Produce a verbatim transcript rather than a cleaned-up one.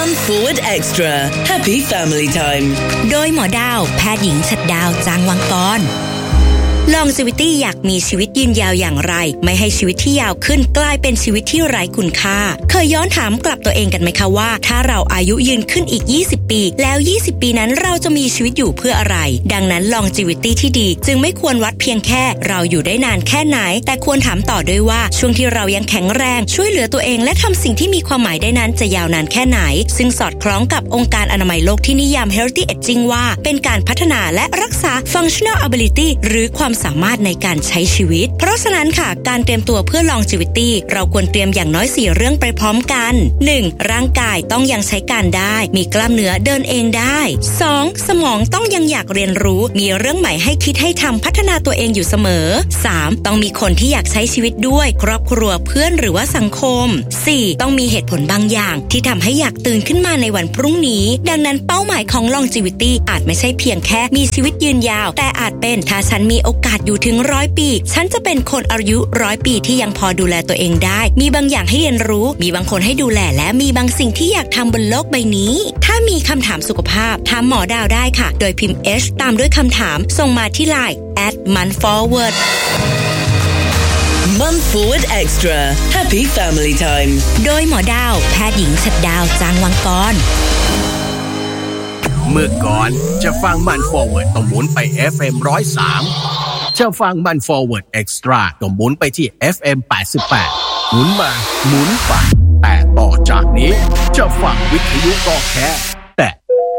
Month Forward Extra Happy Family Time โดยหมอดาวแพทย์หญิงฉัตรดาวจางวังกร Longevity อยากมีชีวิตยืนยาวอย่างไรไม่ให้ชีวิตที่ยาวขึ้นกลายเป็นชีวิตที่ไร้คุณค่าเคยย้อนถามกลับตัวเองกันไหมคะว่าถ้าเราอายุยืนขึ้นอีกยี่สิบปีแล้วยี่สิบปีนั้นเราจะมีชีวิตอยู่เพื่ออะไรดังนั้น Longevity ที่ดีจึงไม่ควรวัดเพียงแค่เราอยู่ได้นานแค่ไหนแต่ควรถามต่อด้วยว่าช่วงที่เรายังแข็งแรงช่วยเหลือตัวเองและทำสิ่งที่มีความหมายได้นั้นจะยาวนานแค่ไหนซึ่งสอดคล้องกับองค์การอนามัยโลกที่นิยาม Healthy Aging ว่าเป็นการพัฒนาและรักษา Functional Ability หรือความสามารถในการใช้ชีวิตเพราะฉะนั้นค่ะการเตรียมตัวเพื่อ Longevity เราควรเตรียมอย่างน้อยสี่เรื่องไปพร้อมกัน หนึ่ง ร่างกายต้องยังใช้การได้มีกล้ามเนื้อเดินเองได้ สอง สมองต้องยังอยากเรียนรู้มีเรื่องใหม่ให้คิดให้ทำพัฒนาตัวเองอยู่เสมอ สาม ต้องมีคนที่อยากใช้ชีวิตด้วยครอบครัวเพื่อนหรือว่าสังคม สี่ ต้องมีเหตุผลบางอย่างที่ทำให้อยากตื่นขึ้นมาในวันพรุ่งนี้ดังนั้นเป้าหมายของ Longevity อาจไม่ใช่เพียงแค่มีชีวิตยืนยาวแต่อาจเป็นถ้าฉันมีโอกาสอยู่ถึงร้อยปีฉันจะเป็นคนอายุร้อยปีที่ยังพอดูแลตัวเองได้มีบางอย่างให้เรียนรู้มีบางคนให้ดูแลและมีบางสิ่งที่อยากทำบนโลกใบนี้ถ้ามีคำถามสุขภาพถามหมอดาวได้ค่ะโดยพิมพ์ H ตามด้วยคำถามส่งมาที่ ไลน์ แอท month forward Month Forward Extra Happy Family Time โดยหมอดาวแพทย์หญิงฉัตรดาวจางวังกรเมื่อก่อนจะฟังมัน Forward ต้องหมุนไป เอฟ เอ็ม หนึ่งร้อยสามจะฟังมัน Forward Extra ต้องหมุนไปที่ เอฟ เอ็ม แปดสิบแปดหมุนมาหมุนไปแต่ต่อจากนี้จะฟังวิทยุก็แค่